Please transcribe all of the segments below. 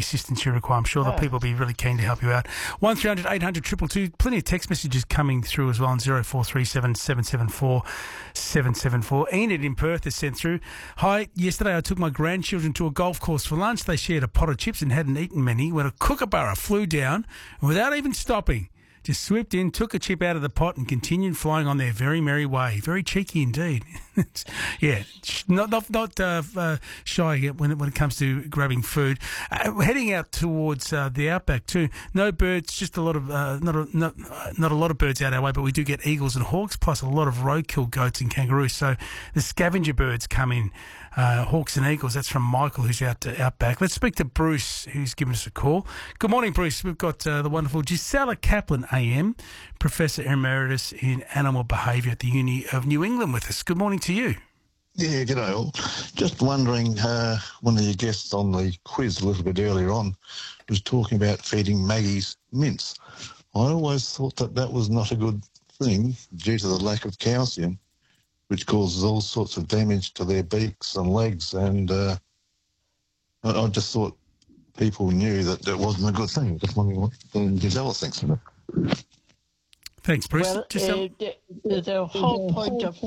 assistance you require. I'm sure the people will be really keen to help you out. 1300 800 222. Plenty of text messages coming through as well on 0437 774 774. Enid in Perth has sent through, "Hi, yesterday I took my grandchildren to a golf course for lunch. They shared a pot of chips and hadn't eaten many when a kookaburra flew down and without even stopping, just swooped in, took a chip out of the pot and continued flying on their very merry way." Very cheeky indeed. Yeah, not shy when it comes to grabbing food. Heading out towards the outback too. No birds, just a lot of not a lot of birds out our way, but we do get eagles and hawks, plus a lot of roadkill goats and kangaroos. So the scavenger birds come in. Hawks and eagles. That's from Michael, who's out back. Let's speak to Bruce, who's given us a call. Good morning, Bruce. We've got the wonderful Gisela Kaplan, AM, Professor Emeritus in Animal Behaviour at the Uni of New England, with us. Good morning to you. Yeah, g'day all. Just wondering, one of your guests on the quiz a little bit earlier on was talking about feeding Maggie's mince. I always thought that was not a good thing due to the lack of calcium, which causes all sorts of damage to their beaks and legs, and I just thought people knew that wasn't a good thing. Just wondering what Gisela thinks of it. Thanks, Bruce. Well, the whole point of...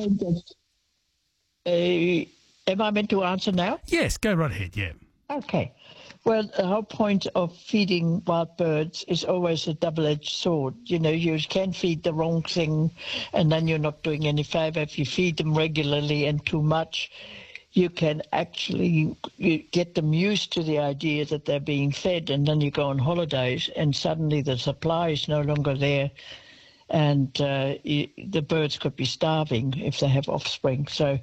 am I meant to answer now? Yes, go right ahead, yeah. Okay. Well, the whole point of feeding wild birds is always a double-edged sword. You know, you can feed the wrong thing and then you're not doing any favour. If you feed them regularly and too much, you can actually get them used to the idea that they're being fed, and then you go on holidays and suddenly the supply is no longer there, and the birds could be starving if they have offspring. So...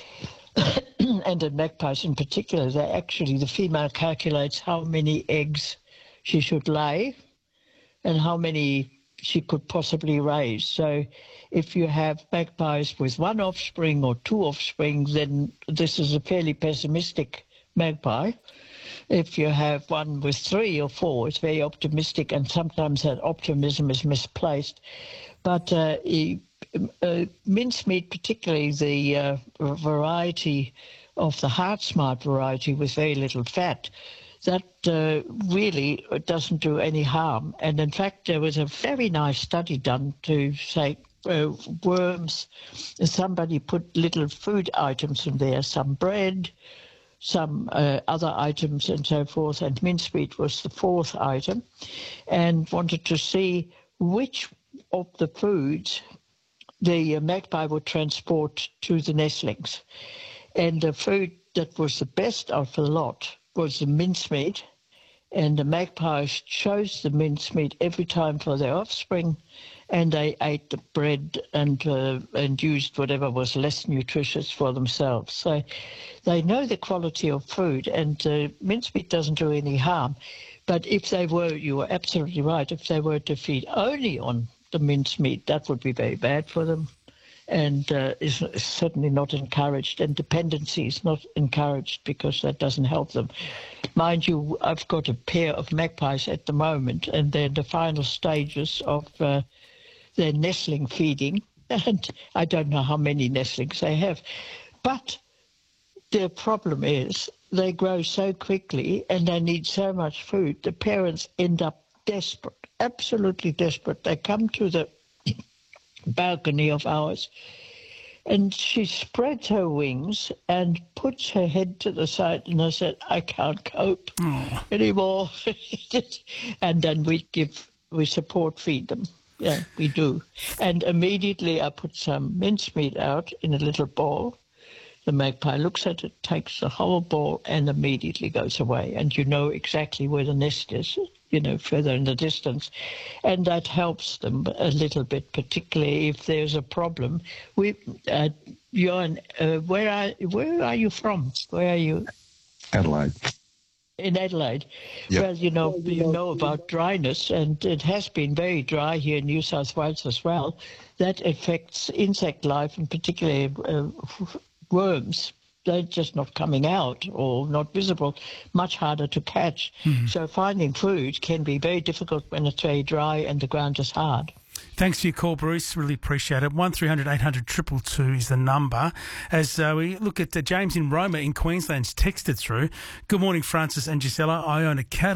and in magpies in particular, the female calculates how many eggs she should lay and how many she could possibly raise. So if you have magpies with one offspring or two offspring, then this is a fairly pessimistic magpie. If you have one with 3 or 4, it's very optimistic, and sometimes that optimism is misplaced. But mincemeat, particularly the variety of the Heart Smart variety with very little fat, that really doesn't do any harm. And in fact, there was a very nice study done to say worms. Somebody put little food items in there, some bread, some other items and so forth, and mincemeat was the 4th item, and wanted to see which of the foods the magpie would transport to the nestlings. And the food that was the best of the lot was the mincemeat, and the magpies chose the mincemeat every time for their offspring, and they ate the bread and used whatever was less nutritious for themselves. So they know the quality of food, and mincemeat doesn't do any harm. But if they were, you were absolutely right, if they were to feed only on the mincemeat, that would be very bad for them, and is certainly not encouraged, and dependency is not encouraged because that doesn't help them. Mind you, I've got a pair of magpies at the moment, and they're in the final stages of their nestling feeding, and I don't know how many nestlings they have. But their problem is they grow so quickly and they need so much food, the parents end up desperate, absolutely desperate. They come to the balcony of ours, and she spreads her wings and puts her head to the side, and I said, I can't cope anymore. And then we support feed them. Yeah, we do. And immediately I put some mincemeat out in a little bowl. The magpie looks at it, takes the whole bowl, and immediately goes away. And you know exactly where the nest is, further in the distance. And that helps them a little bit, particularly if there's a problem. Johan, where are you from? Where are you? Adelaide. In Adelaide. Yep. Well, you know about dryness, and it has been very dry here in New South Wales as well. That affects insect life, and particularly worms. They're just not coming out or not visible, much harder to catch. Mm-hmm. So finding food can be very difficult when it's very dry and the ground is hard. Thanks for your call, Bruce. Really appreciate it. 1300 800 222 is the number. As we look at James in Roma in Queensland's texted through. Good morning, Francis and Gisela. I own a cattle